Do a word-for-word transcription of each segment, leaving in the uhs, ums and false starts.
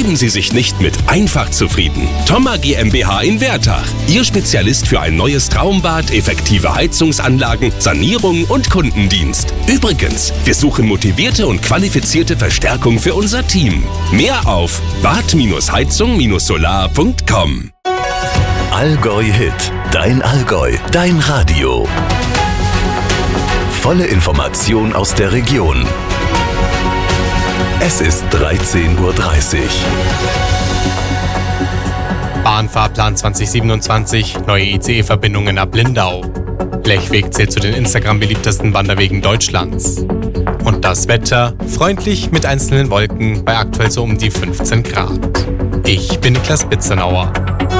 Geben Sie sich nicht mit einfach zufrieden. Thoma GmbH in Wertach. Ihr Spezialist für ein neues Traumbad, effektive Heizungsanlagen, Sanierung und Kundendienst. Übrigens, wir suchen motivierte und qualifizierte Verstärkung für unser Team. Mehr auf bad heizung solar punkt com. Allgäu Hit. Dein Allgäu. Dein Radio. Volle Information aus der Region. Es ist dreizehn Uhr dreißig. Bahnfahrplan zwanzig siebenundzwanzig, neue I C E-Verbindungen ab Lindau. Lechweg zählt zu den Instagram-beliebtesten Wanderwegen Deutschlands. Und das Wetter, freundlich mit einzelnen Wolken, bei aktuell so um die fünfzehn Grad. Ich bin Niklas Bitzenauer.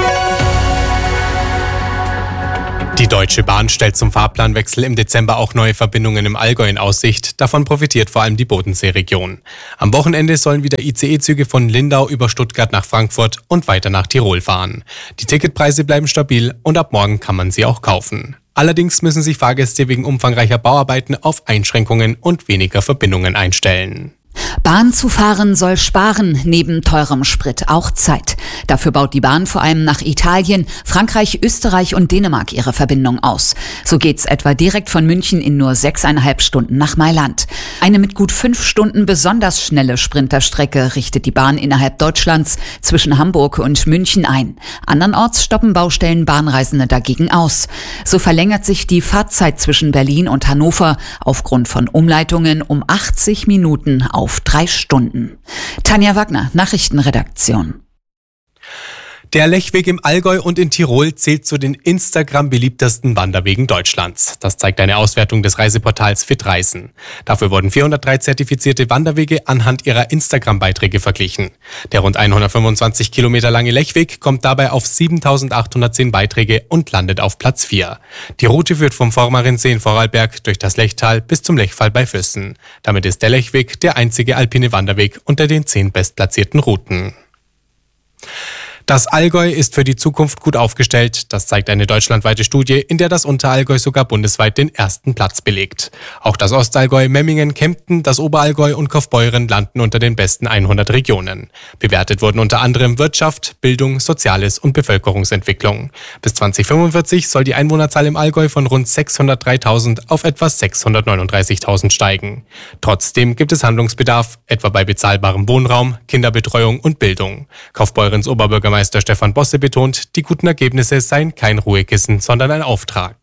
Die Deutsche Bahn stellt zum Fahrplanwechsel im Dezember auch neue Verbindungen im Allgäu in Aussicht. Davon profitiert vor allem die Bodenseeregion. Am Wochenende sollen wieder I C E-Züge von Lindau über Stuttgart nach Frankfurt und weiter nach Tirol fahren. Die Ticketpreise bleiben stabil und ab morgen kann man sie auch kaufen. Allerdings müssen sich Fahrgäste wegen umfangreicher Bauarbeiten auf Einschränkungen und weniger Verbindungen einstellen. Bahn zu fahren soll sparen, neben teurem Sprit auch Zeit. Dafür baut die Bahn vor allem nach Italien, Frankreich, Österreich und Dänemark ihre Verbindung aus. So geht's etwa direkt von München in nur sechseinhalb Stunden nach Mailand. Eine mit gut fünf Stunden besonders schnelle Sprinterstrecke richtet die Bahn innerhalb Deutschlands zwischen Hamburg und München ein. Andernorts stoppen Baustellen Bahnreisende dagegen aus. So verlängert sich die Fahrzeit zwischen Berlin und Hannover aufgrund von Umleitungen um achtzig Minuten auf drei Stunden. Tanja Wagner, Nachrichtenredaktion. Der Lechweg im Allgäu und in Tirol zählt zu den Instagram-beliebtesten Wanderwegen Deutschlands. Das zeigt eine Auswertung des Reiseportals Fitreisen. Dafür wurden vierhundertdrei zertifizierte Wanderwege anhand ihrer Instagram-Beiträge verglichen. Der rund hundertfünfundzwanzig Kilometer lange Lechweg kommt dabei auf siebentausendachthundertzehn Beiträge und landet auf Platz vier. Die Route führt vom Vormarinsee in Vorarlberg durch das Lechtal bis zum Lechfall bei Füssen. Damit ist der Lechweg der einzige alpine Wanderweg unter den zehn bestplatzierten Routen. Das Allgäu ist für die Zukunft gut aufgestellt. Das zeigt eine deutschlandweite Studie, in der das Unterallgäu sogar bundesweit den ersten Platz belegt. Auch das Ostallgäu, Memmingen, Kempten, das Oberallgäu und Kaufbeuren landen unter den besten hundert Regionen. Bewertet wurden unter anderem Wirtschaft, Bildung, Soziales und Bevölkerungsentwicklung. Bis zwanzig fünfundvierzig soll die Einwohnerzahl im Allgäu von rund sechshundertdreitausend auf etwa sechshundertneununddreißigtausend steigen. Trotzdem gibt es Handlungsbedarf, etwa bei bezahlbarem Wohnraum, Kinderbetreuung und Bildung. Kaufbeurens Oberbürgermeister Meister Stefan Bosse betont, die guten Ergebnisse seien kein Ruhekissen, sondern ein Auftrag.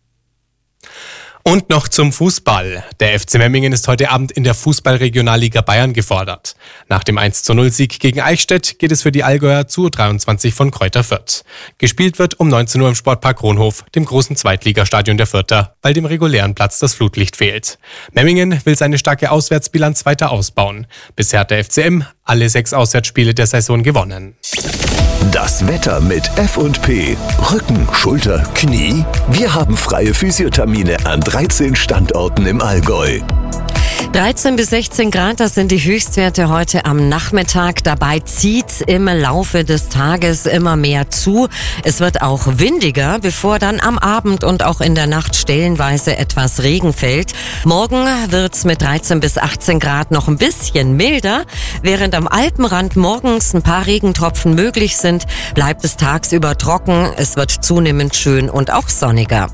Und noch zum Fußball. Der F C Memmingen ist heute Abend in der Fußball-Regionalliga Bayern gefordert. Nach dem eins zu null Sieg gegen Eichstätt geht es für die Allgäuer zu U dreiundzwanzig von Kräuter Fürth. Gespielt wird um neunzehn Uhr im Sportpark Kronhof, dem großen Zweitligastadion der Fürther, weil dem regulären Platz das Flutlicht fehlt. Memmingen will seine starke Auswärtsbilanz weiter ausbauen. Bisher hat der F C M alle sechs Auswärtsspiele der Saison gewonnen. Das Wetter mit F und P. Rücken, Schulter, Knie. Wir haben freie Physiothermine an dreizehn Standorten im Allgäu. dreizehn bis sechzehn Grad, das sind die Höchstwerte heute am Nachmittag. Dabei zieht's im Laufe des Tages immer mehr zu. Es wird auch windiger, bevor dann am Abend und auch in der Nacht stellenweise etwas Regen fällt. Morgen wird's mit dreizehn bis achtzehn Grad noch ein bisschen milder. Während am Alpenrand morgens ein paar Regentropfen möglich sind, bleibt es tagsüber trocken. Es wird zunehmend schön und auch sonniger.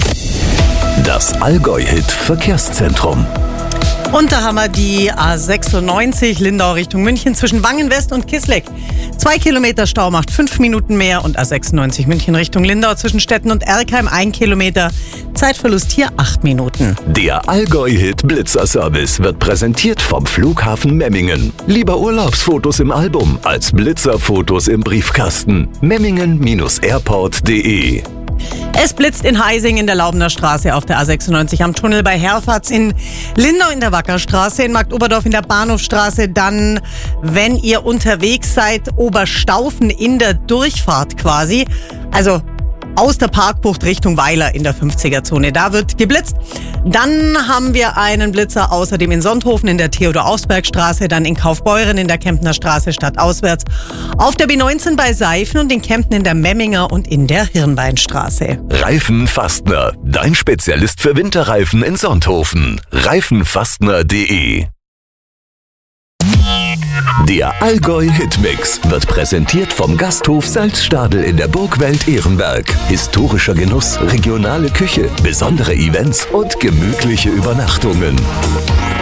Das Allgäu-Hit Verkehrszentrum. Und da haben wir die A sechsundneunzig Lindau Richtung München zwischen Wangen-West und Kisleck. Zwei Kilometer Stau macht fünf Minuten mehr und A sechsundneunzig München Richtung Lindau zwischen Stetten und Erkheim ein Kilometer. Zeitverlust hier acht Minuten. Der Allgäu-Hit Blitzer-Service wird präsentiert vom Flughafen Memmingen. Lieber Urlaubsfotos im Album als Blitzerfotos im Briefkasten. memmingen Bindestrich airport punkt de. Es blitzt in Heising in der Laubener Straße auf der A sechsundneunzig am Tunnel bei Herfatz, in Lindau in der Wackerstraße, in Marktoberdorf in der Bahnhofstraße, dann, wenn ihr unterwegs seid, Oberstaufen in der Durchfahrt quasi, also aus der Parkbucht Richtung Weiler in der fünfziger-Zone. Da wird geblitzt. Dann haben wir einen Blitzer außerdem in Sonthofen in der Theodor-Ausberg-Straße, dann in Kaufbeuren in der Kemptner Straße stadtauswärts, auf der B neunzehn bei Seifen und in Kempten in der Memminger und in der Hirnbeinstraße. Reifenfastner, dein Spezialist für Winterreifen in Sonthofen. reifenfastner punkt de Der Allgäu Hitmix wird präsentiert vom Gasthof Salzstadel in der Burgwelt Ehrenberg. Historischer Genuss, regionale Küche, besondere Events und gemütliche Übernachtungen.